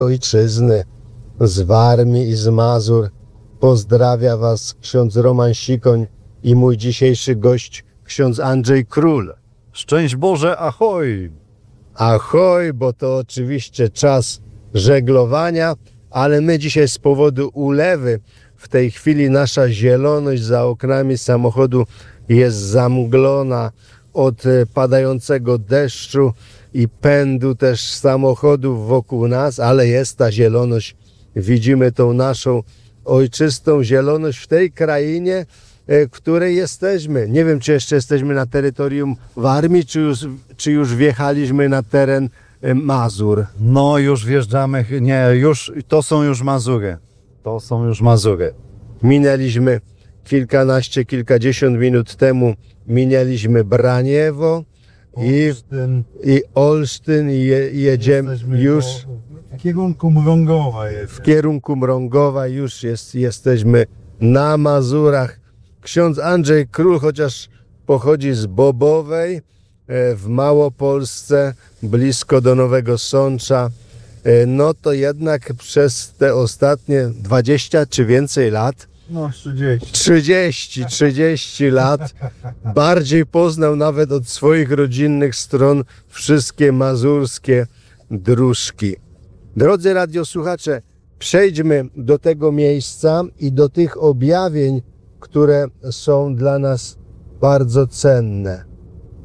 ojczyzny, z Warmii i z Mazur. Pozdrawia Was ksiądz Roman Sikoń i mój dzisiejszy gość, ksiądz Andrzej Król. Szczęść Boże, ahoj! Ahoj, bo to oczywiście czas żeglowania, ale my dzisiaj z powodu ulewy, w tej chwili nasza zieloność za oknami samochodu jest zamglona od padającego deszczu i pędu też samochodów wokół nas, ale jest ta zieloność. Widzimy tą naszą ojczystą zieloność w tej krainie, w której jesteśmy. Nie wiem, czy jeszcze jesteśmy na terytorium Warmii, czy już wjechaliśmy na teren Mazur. No już wjeżdżamy, nie, już, to są już Mazury. To są już Mazury. Minęliśmy kilkadziesiąt minut temu, minęliśmy Braniewo i Olsztyn i jedziemy już w kierunku Mrągowa. w kierunku Mrągowa, już jesteśmy na Mazurach. Ksiądz Andrzej Król, chociaż pochodzi z Bobowej w Małopolsce, blisko do Nowego Sącza, no to jednak przez te ostatnie 20 czy więcej lat, No 30. 30 lat, bardziej poznał nawet od swoich rodzinnych stron wszystkie mazurskie dróżki. Drodzy radiosłuchacze, przejdźmy do tego miejsca i do tych objawień, które są dla nas bardzo cenne.